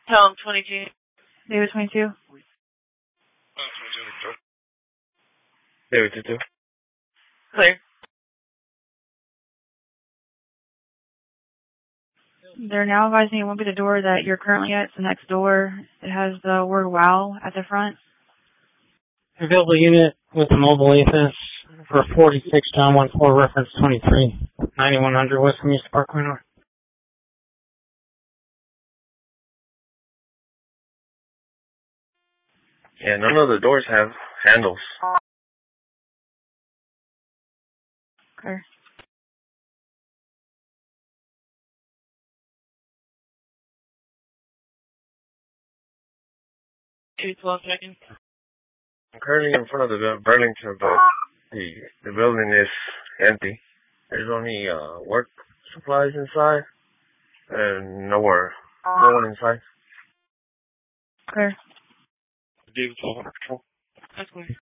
Tell him 22. David 22. David 22. Clear. They're now advising it won't be the door that you're currently at. It's the next door. It has the word WOW at the front. Available unit with the mobile AFS for 46 John 14 reference 23. 9100 West Music Parkway North. Yeah, none of the doors have handles. Okay. Two 12 seconds. I'm currently in front of the Burlington, but the building is empty. There's only work supplies inside, and no one inside. Clear. David 12 Control. That's clear.